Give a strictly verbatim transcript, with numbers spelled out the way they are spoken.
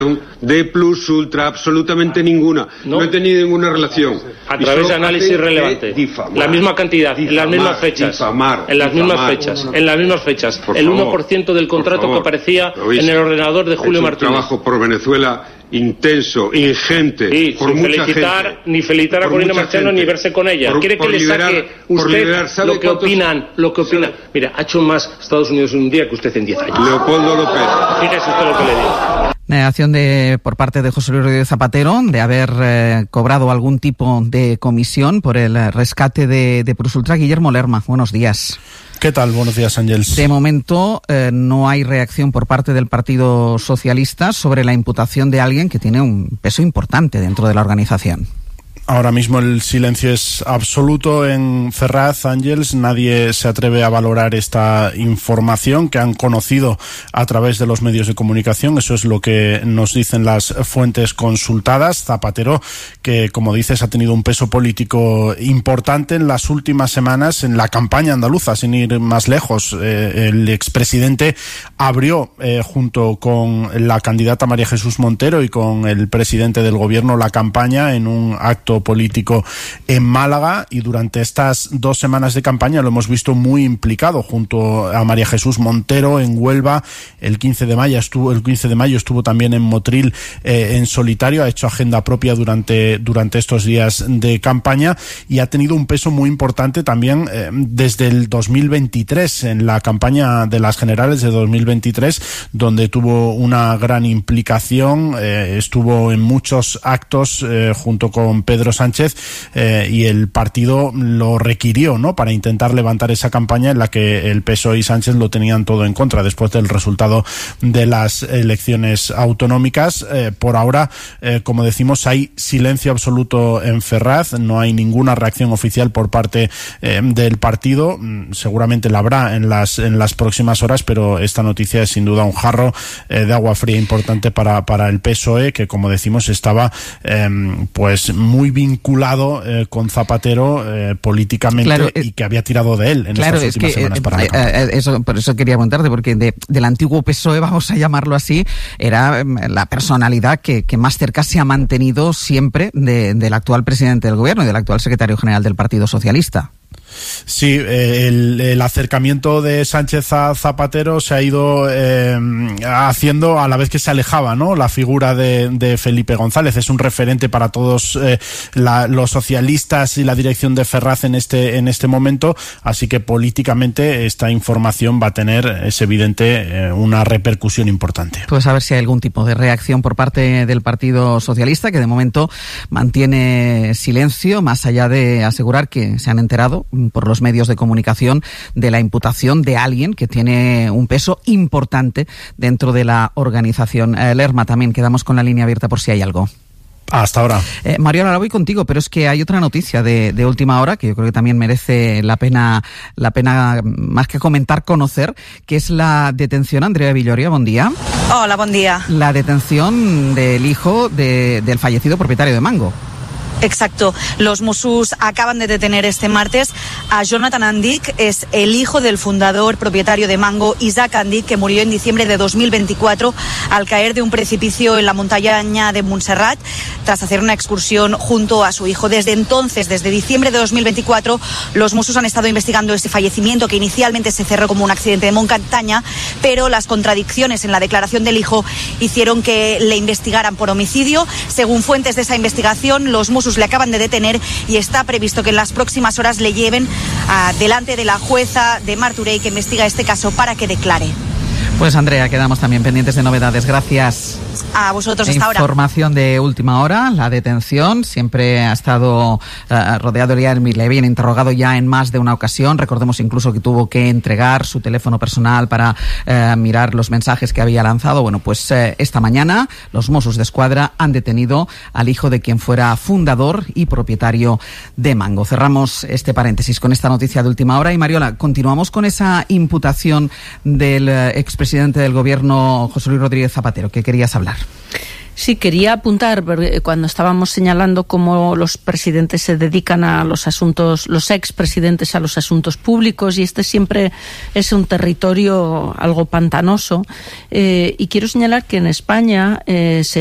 de plus ultra, absolutamente ninguna. No, no he tenido ninguna relación. A través de análisis relevantes. La misma cantidad, difamar, en las mismas fechas. Difamar, en las difamar, mismas fechas. En las mismas fechas. Por el favor, uno por ciento del contrato favor, que aparecía en el ordenador de Julio Martínez. Un trabajo por Venezuela intenso, ingente, sí, por sin mucha felicitar, gente. Ni felicitar a Corina Marchano gente. ni verse con ella. Por, ¿Quiere que por le liderar, saque usted liderar, lo que cuántos... opinan? Lo que opinan. Mira, ha hecho más Estados Unidos en un día que usted en diez años. Leopoldo López. Fíjese usted lo que le digo. Negación de, por parte de José Luis Rodríguez Zapatero de haber eh, cobrado algún tipo de comisión por el rescate de, de Plusultra. Guillermo Lerma, buenos días. ¿Qué tal? Buenos días, Ángels. De momento eh, no hay reacción por parte del Partido Socialista sobre la imputación de alguien que tiene un peso importante dentro de la organización. Ahora mismo el silencio es absoluto en Ferraz, Ángels. Nadie se atreve a valorar esta información que han conocido a través de los medios de comunicación. Eso es lo que nos dicen las fuentes consultadas. Zapatero, que como dices ha tenido un peso político importante en las últimas semanas en la campaña andaluza, sin ir más lejos. Eh, el expresidente abrió eh, junto con la candidata María Jesús Montero y con el presidente del gobierno la campaña en un acto político en Málaga, y durante estas dos semanas de campaña lo hemos visto muy implicado junto a María Jesús Montero en Huelva. El quince de mayo estuvo, el quince de mayo estuvo también en Motril eh, en solitario. Ha hecho agenda propia durante, durante estos días de campaña y ha tenido un peso muy importante también eh, desde el dos mil veintitrés, en la campaña de las generales de dos mil veintitrés, donde tuvo una gran implicación. Eh, estuvo en muchos actos eh, junto con Pedro Sánchez eh, y el partido lo requirió, ¿no?, para intentar levantar esa campaña en la que el P S O E y Sánchez lo tenían todo en contra después del resultado de las elecciones autonómicas. Eh, por ahora, eh, como decimos, hay silencio absoluto en Ferraz. No hay ninguna reacción oficial por parte eh, del partido. Seguramente la habrá en las en las próximas horas, pero esta noticia es sin duda un jarro eh, de agua fría importante para para el P S O E, que como decimos estaba eh, pues muy vinculado eh, con Zapatero eh, políticamente, claro, eh, y que había tirado de él en claro, estas últimas es que, semanas eh, para la campaña. eh, eso, por eso quería preguntarte, porque de, del antiguo P S O E, vamos a llamarlo así, era la personalidad que, que más cerca se ha mantenido siempre de, del actual presidente del gobierno y del actual secretario general del Partido Socialista. Sí, eh, el, el acercamiento de Sánchez a Zapatero se ha ido eh, haciendo a la vez que se alejaba, ¿no?, la figura de, de Felipe González. Es un referente para todos eh, la, los socialistas y la dirección de Ferraz en este en este momento, así que políticamente esta información va a tener, es evidente, eh, una repercusión importante. Pues a ver si hay algún tipo de reacción por parte del Partido Socialista, que de momento mantiene silencio, más allá de asegurar que se han enterado por los medios de comunicación de la imputación de alguien que tiene un peso importante dentro de la organización. Eh, Lerma, también quedamos con la línea abierta por si hay algo. Hasta ahora. Eh, Mario, ahora voy contigo, pero es que hay otra noticia de, de última hora que yo creo que también merece la pena, la pena más que comentar, conocer, que es la detención, Andrea Villoria, buen día. Hola, buen día. La detención del hijo de, del fallecido propietario de Mango. Exacto. Los Mossos acaban de detener este martes a Jonathan Andic. Es el hijo del fundador propietario de Mango, Isaac Andic, que murió en diciembre de dos mil veinticuatro al caer de un precipicio en la montaña de Montserrat tras hacer una excursión junto a su hijo. Desde entonces, desde diciembre de dos mil veinticuatro, los Mossos han estado investigando este fallecimiento, que inicialmente se cerró como un accidente de montaña, pero las contradicciones en la declaración del hijo hicieron que le investigaran por homicidio. Según fuentes de esa investigación, los Mossos le acaban de detener y está previsto que en las próximas horas le lleven a, delante de la jueza de Martorell que investiga este caso para que declare. Pues Andrea, quedamos también pendientes de novedades. Gracias. A vosotros hasta ahora. Información de última hora, la detención. Siempre ha estado uh, rodeado de él, le habían interrogado ya en más de una ocasión. Recordemos incluso que tuvo que entregar su teléfono personal para uh, mirar los mensajes que había lanzado. Bueno, pues uh, esta mañana los Mossos de Escuadra han detenido al hijo de quien fuera fundador y propietario de Mango. Cerramos este paréntesis con esta noticia de última hora. Y Mariola, continuamos con esa imputación del uh, expresidente del gobierno, José Luis Rodríguez Zapatero, que querías hablar. Sí, quería apuntar, porque cuando estábamos señalando cómo los presidentes se dedican a los asuntos, los expresidentes a los asuntos públicos, y este siempre es un territorio algo pantanoso, eh, y quiero señalar que en España eh, se